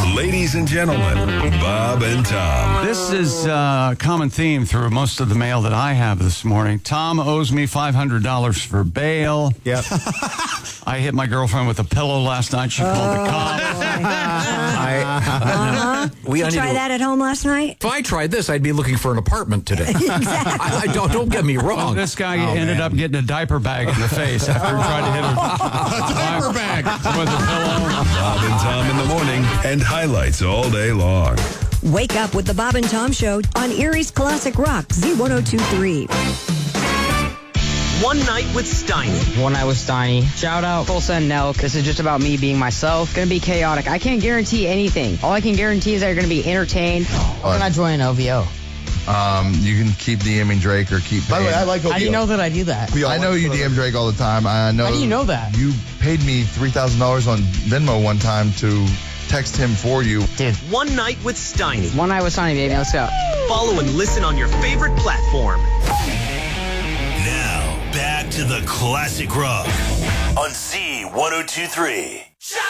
Ladies and gentlemen, Bob and Tom. This is a common theme through most of the mail that I have this morning. Tom owes me $500 for bail. Yep. I hit my girlfriend with a pillow last night. She called the cops. Did you try that at home last night? If I tried this, I'd be looking for an apartment today. Exactly. Don't get me wrong. This guy ended up getting a diaper bag in the face after he tried to hit him. A diaper bag. With a pillow. Bob and Tom in the morning and highlights all day long. Wake up with the Bob and Tom Show on Erie's Classic Rock, Z1023. One Night with Steiny. One Night with Steiny. Shout out Full Send Nelk. This is just about me being myself. Gonna be chaotic. I can't guarantee anything. All I can guarantee is that you're gonna be entertained. Why can I join LVO? You can keep DMing Drake or keep By the way, I like OVO. How do you know that I do that? I know you DM Drake all the time. I know. How do you know that? You paid me $3,000 on Venmo one time to text him for you. Dude. One Night with Steiny. One Night with Steiny, baby. Let's go. Follow and listen on your favorite platform. Now, back to the Classic Rock on Z1023.